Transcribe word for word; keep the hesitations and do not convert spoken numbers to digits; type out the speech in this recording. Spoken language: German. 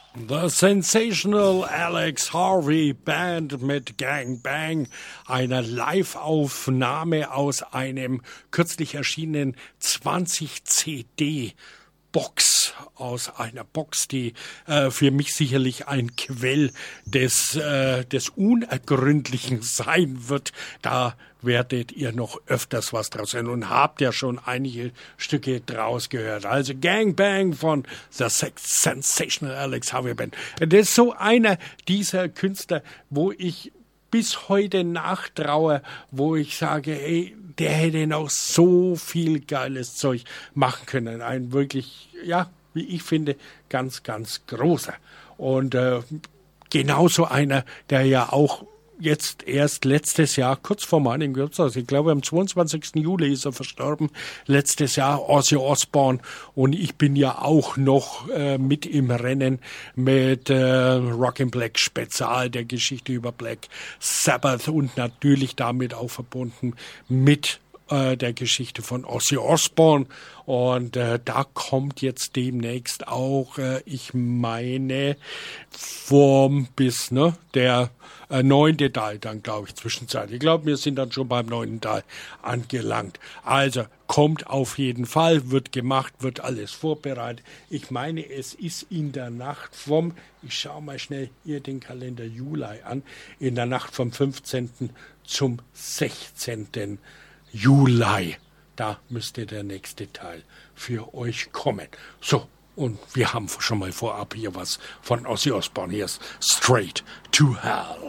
The Sensational Alex Harvey Band mit Gang Bang, einer Live-Aufnahme aus einem kürzlich erschienenen zwanzig C D Box, aus einer Box, die äh, für mich sicherlich ein Quell des, äh, des Unergründlichen sein wird. Da werdet ihr noch öfters was draus hören und habt ja schon einige Stücke draus gehört. Also Gang Bang von The Sensational Alex Harvey Band. Das ist so einer dieser Künstler, wo ich bis heute nachtraue, wo ich sage, ey, der hätte noch so viel geiles Zeug machen können. Ein wirklich, ja, wie ich finde, ganz, ganz großer. Und äh, genauso einer, der ja auch jetzt erst letztes Jahr, kurz vor meinem Geburtstag, ich glaube am zweiundzwanzigsten Juli ist er verstorben, letztes Jahr, Ozzy Osbourne, und ich bin ja auch noch äh, mit im Rennen mit äh, Rockin' Black Spezial, der Geschichte über Black Sabbath, und natürlich damit auch verbunden mit äh, der Geschichte von Ozzy Osbourne. Und äh, da kommt jetzt demnächst auch, äh, ich meine, vom bis, ne, der Äh, neunte Teil dann, glaube ich, zwischenzeitlich. Ich glaube, wir sind dann schon beim neunten Teil angelangt. Also, kommt auf jeden Fall, wird gemacht, wird alles vorbereitet. Ich meine, es ist in der Nacht vom, ich schaue mal schnell hier den Kalender Juli an, in der Nacht vom fünfzehnten zum sechzehnten Juli. Da müsste der nächste Teil für euch kommen. So. Und wir haben schon mal vorab hier was von Ozzy Osbourne. Hier ist Straight to Hell.